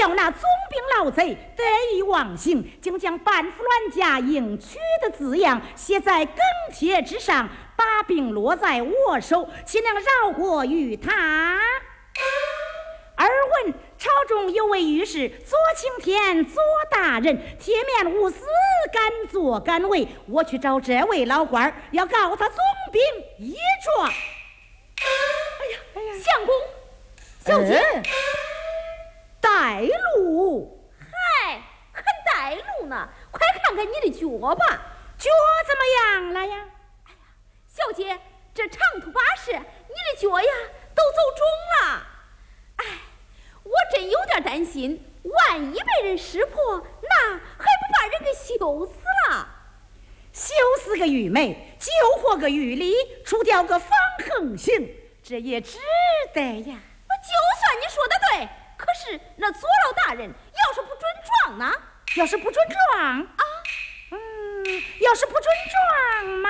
叫那总兵老贼得意忘形，竟将半副乱家应娶的字样写在更帖之上，把柄落在我手，岂能饶过于他？耳闻朝中有位御史左青天左大人，铁面无私，敢作敢为，我去找这位老官，要告他总兵一状。 哎呀，相公，小姐， 带路。 嗨，还带路呢？快看看你的脚吧， 脚怎么样了呀？ 哎呀，小姐，这长途跋涉，你的脚呀都走肿了。哎，我真有点担心，万一被人识破，那还不把人给羞死了？ 羞死个愚昧，救活个狱吏，除掉个方横刑，这也值得呀。 就算你说的对，可是那左老大人要是不准状呢？ 要是不准状啊， 要是不准状嘛，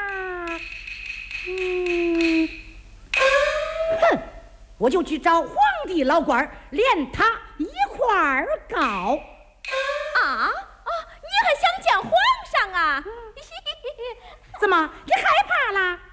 哼，我就去找皇帝老官，连他一块儿告。 啊，你还想见皇上啊？ 怎么，你害怕了？